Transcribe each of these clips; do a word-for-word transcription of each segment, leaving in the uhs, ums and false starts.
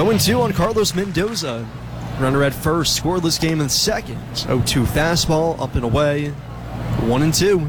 oh two on Carlos Mendoza. Runner at first, scoreless game in second. oh two fastball, up and away. one and two.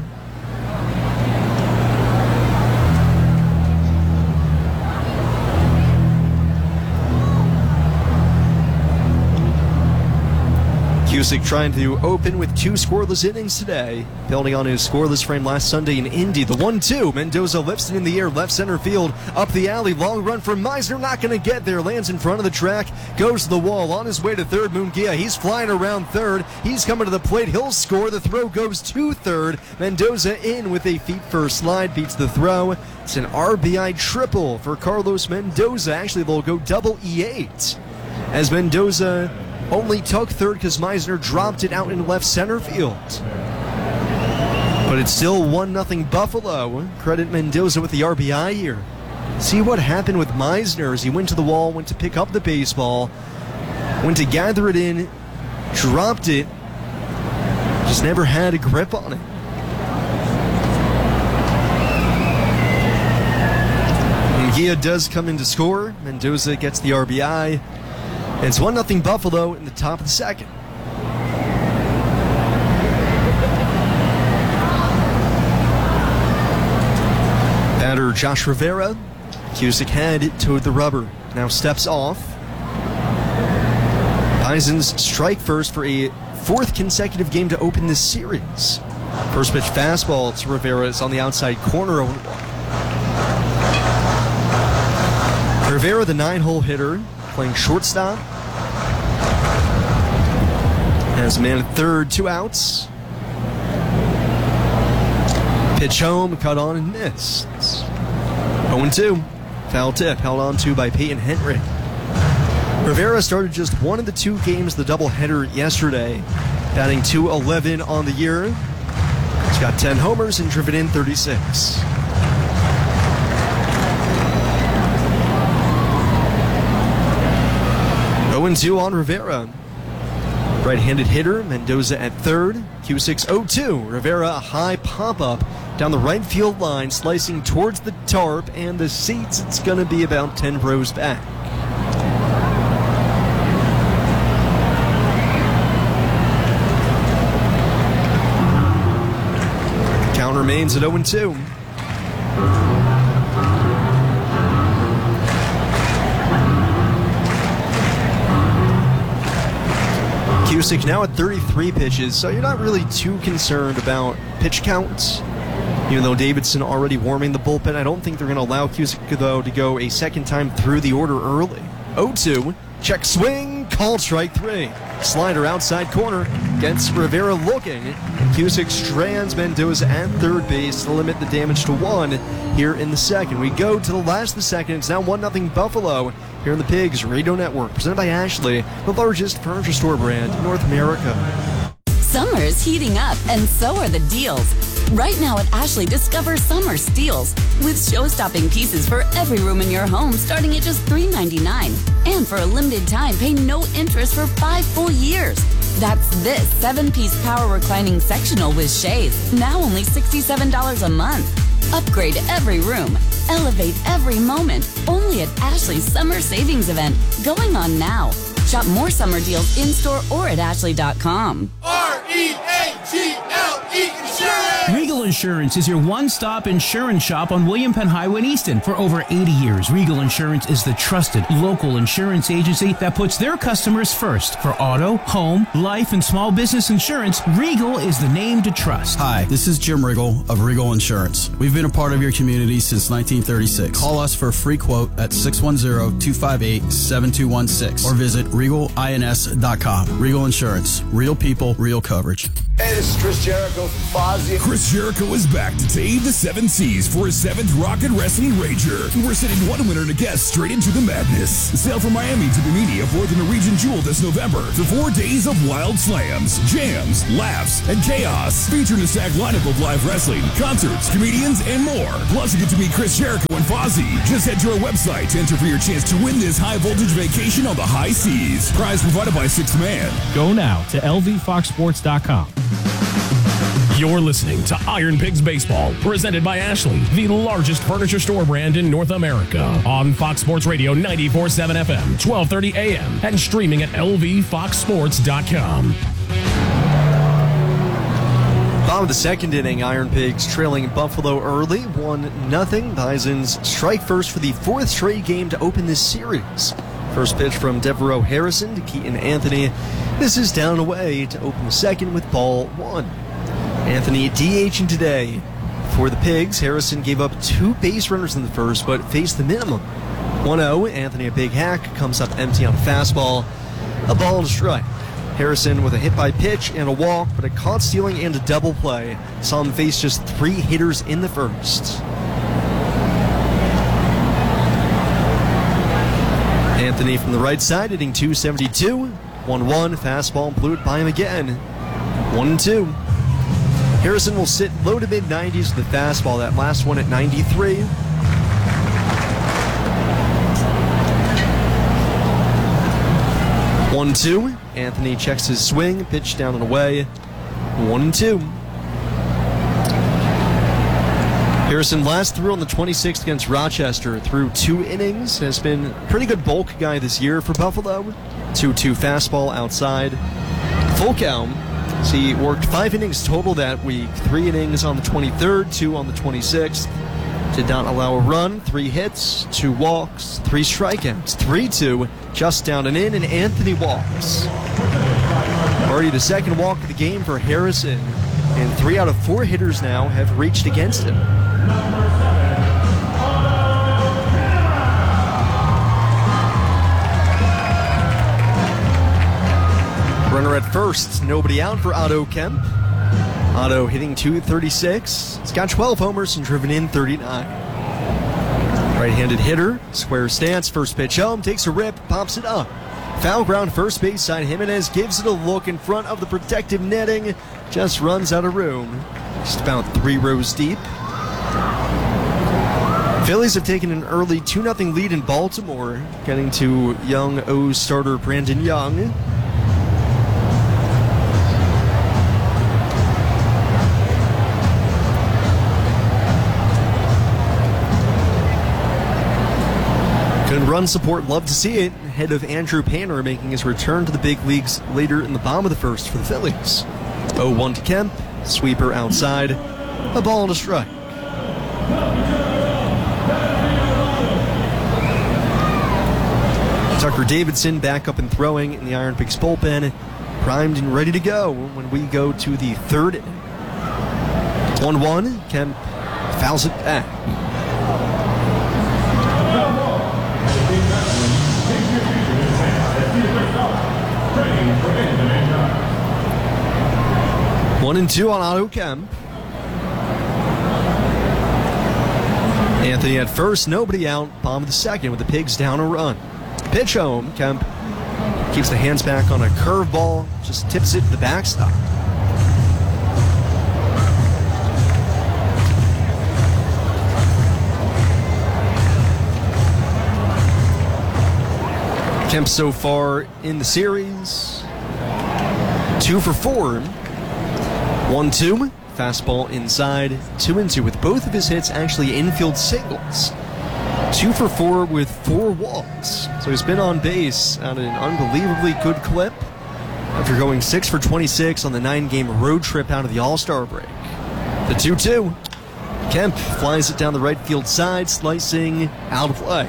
Cusick trying to open with two scoreless innings today, building on his scoreless frame last Sunday in Indy. The one two, Mendoza lifts it in the air, left center field, up the alley, long run for Meisner, not going to get there, lands in front of the track, goes to the wall, on his way to third, Munguia, he's flying around third, he's coming to the plate, he'll score, the throw goes to third, Mendoza in with a feet first slide, beats the throw. It's an R B I triple for Carlos Mendoza. Actually, they'll go double E eight, as Mendoza only took third because Meisner dropped it out in left center field. But it's still one nothing Buffalo. Credit Mendoza with the R B I here. See what happened with Meisner as he went to the wall, went to pick up the baseball, went to gather it in, dropped it, just never had a grip on it. Munguia does come in to score. Mendoza gets the R B I. It's one nothing Buffalo in the top of the second. Batter Josh Rivera. Cusick head toward the rubber. Now steps off. Bisons strike first for a fourth consecutive game to open this series. First pitch fastball to Rivera is on the outside corner. Rivera, the nine-hole hitter, playing shortstop. Has a man at third, two outs. Pitch home, cut on and missed. oh and two. Foul tip held on to by Peyton Henry. Rivera started just one of the two games, the doubleheader yesterday, batting two eleven on the year. He's got ten homers and driven in thirty-six. oh and two on Rivera. Right-handed hitter, Mendoza at third. Cusick's oh two. Rivera, a high pop-up down the right field line, slicing towards the tarp and the seats. It's going to be about ten rows back. The count remains at oh and two. Cusick now at thirty-three pitches, so you're not really too concerned about pitch counts. Even though Davidson already warming the bullpen, I don't think they're going to allow Cusick, though, to go a second time through the order early. oh two, check swing, called strike three. Slider outside corner, gets Rivera looking. Cusick strands Mendoza at third base to limit the damage to one here in the second. We go to the last of the second. It's now one nothing Buffalo here in the Pigs Radio Network, presented by Ashley, the largest furniture store brand in North America. Summer's heating up, and so are the deals. Right now at Ashley, discover summer steals with show-stopping pieces for every room in your home, starting at just three ninety-nine. And for a limited time, pay no interest for five full years. That's this seven-piece power reclining sectional with shades, now only sixty-seven dollars a month. Upgrade every room, elevate every moment, only at Ashley's Summer Savings Event, going on now. Shop more summer deals in-store or at ashley dot com. R E A G L E Insurance! Regal Insurance is your one-stop insurance shop on William Penn Highway in Easton. For over eighty years, Regal Insurance is the trusted local insurance agency that puts their customers first. For auto, home, life, and small business insurance, Regal is the name to trust. Hi, this is Jim Riggle of Regal Insurance. We've been a part of your community since nineteen thirty-six. Call us for a free quote at six one zero, two five eight, seven two one six or visit regal ins dot com. Regal Insurance. Real people, real coverage. Hey, this is Chris Jericho from Fozzy. Chris Jericho is back to save the seven seas for his seventh Rocket Wrestling Rager. We're sending one winner to guess straight into the madness. Sail from Miami to Bimini aboard the Norwegian Jewel this November for four days of wild slams, jams, laughs, and chaos. Featuring a stacked lineup of live wrestling, concerts, comedians, and more. Plus, you get to meet Chris Jericho and Fozzy. Just head to our website to enter for your chance to win this high-voltage vacation on the high seas. Prize provided by Sixth Man. Go now to L V fox sports dot com. You're listening to Iron Pigs Baseball, presented by Ashley, the largest furniture store brand in North America. On Fox Sports Radio ninety-four point seven F M, twelve thirty A M, and streaming at L V fox sports dot com. Bottom of the second inning, Iron Pigs trailing Buffalo early, one nothing. Bisons strike first for the fourth straight game to open this series. First pitch from Devereaux Harrison to Keaton Anthony. This is down and away to open the second with ball one. Anthony DHing today. For the Pigs, Harrison gave up two base runners in the first, but faced the minimum. one oh, Anthony a big hack, comes up empty on a fastball. A ball and a strike. Harrison with a hit by pitch and a walk, but a caught stealing and a double play. Saw him face just three hitters in the first. Anthony from the right side hitting two seventy-two. one one, fastball blew it by him again. one and two. Harrison will sit low to mid nineties with the fastball, that last one at ninety-three. one two. Anthony checks his swing, pitch down and away. one and two. Harrison last threw on the twenty-sixth against Rochester, through two innings, has been a pretty good bulk guy this year for Buffalo. two two fastball outside. Full count. So he worked five innings total that week. Three innings on the twenty-third, two on the twenty-sixth. Did not allow a run, three hits, two walks, three strikeouts, three two, just down and in, and Anthony walks. Already the second walk of the game for Harrison, and three out of four hitters now have reached against him. Runner at first, nobody out for Otto Kemp. Otto hitting two thirty-six. He's got twelve homers and driven in thirty-nine. Right-handed hitter, square stance, first pitch home, takes a rip, pops it up. Foul ground first base side, Jimenez gives it a look in front of the protective netting, just runs out of room. Just about three rows deep. Phillies have taken an early two nothing lead in Baltimore, getting to young O's starter Brandon Young. Good run support, love to see it. Ahead of Andrew Painter making his return to the big leagues later in the bottom of the first for the Phillies. oh one to Kemp, sweeper outside, a ball and a strike. Tucker Davidson back up and throwing in the Iron Pigs bullpen, primed and ready to go when we go to the third inning. one one, Kemp fouls it back. One and two on Otto Kemp. Anthony at first, nobody out. Bottom of the second with the Pigs down a run. Pitch home. Kemp keeps the hands back on a curveball, just tips it to the backstop. Kemp so far in the series, two for four. One two, fastball inside, two and two with both of his hits actually infield singles. Two for four with four walks. So he's been on base at an unbelievably good clip after going six for twenty-six on the nine-game road trip out of the All-Star break. The two two. Kemp flies it down the right field side, slicing out of play.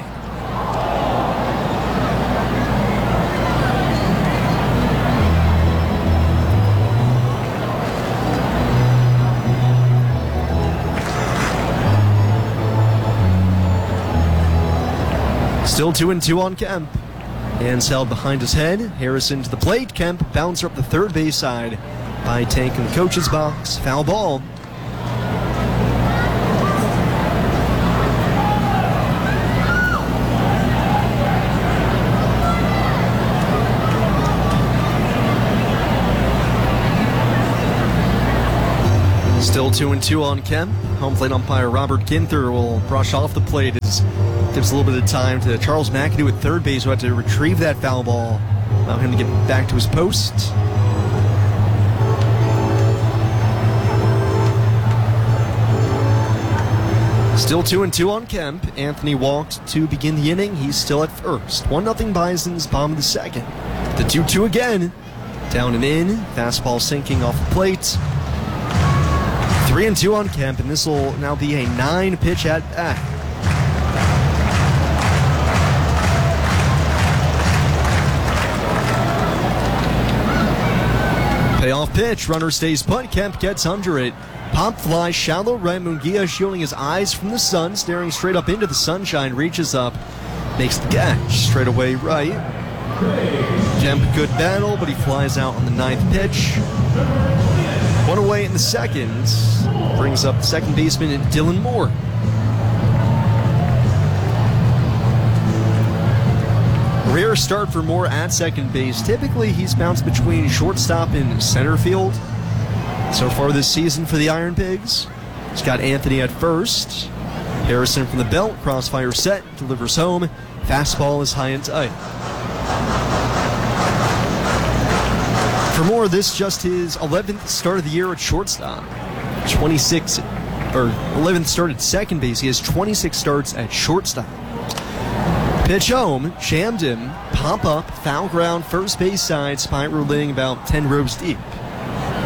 Still two and two on Kemp. Hands held behind his head. Harrison to the plate. Kemp bouncer up the third base side by Tank in the coach's box. Foul ball. Still two and two on Kemp. Home plate umpire Robert Ginther will brush off the plate as gives a little bit of time to Charles McAdoo at third base, who had to retrieve that foul ball, allow him to get back to his post. Still two and two on Kemp. Anthony walked to begin the inning. He's still at first. one nothing Bison's, bottom of the second. The two two again. Down and in. Fastball sinking off the plate. three and two on Kemp, and this will now be a nine pitch at bat. Payoff pitch. Runner stays put. Kemp gets under it. Pop fly, shallow right. Munguia shielding his eyes from the sun, staring straight up into the sunshine, reaches up, makes the catch straight away right. Kemp, good battle, but he flies out on the ninth pitch. One away in the second, brings up second baseman Dylan Moore. Rare start for Moore at second base. Typically, he's bounced between shortstop and center field. So far this season for the Iron Pigs, he's got Anthony at first. Harrison from the belt, crossfire set, delivers home. Fastball is high and tight. For Moore, this just his eleventh start of the year at shortstop. twenty-six, or eleventh start at second base. He has twenty-six starts at shortstop. Pitch home, jammed him, pop up, foul ground, first base side, spot rolling about ten rows deep.